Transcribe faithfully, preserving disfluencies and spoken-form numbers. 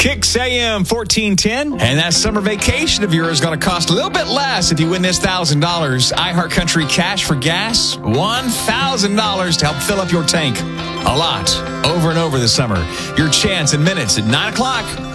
Kicks A M fourteen ten, and that summer vacation of yours is going to cost a little bit less if you win this one thousand dollars. iHeartCountry Cash for Gas, one thousand dollars to help fill up your tank. A lot, over and over this summer. Your chance in minutes at nine o'clock.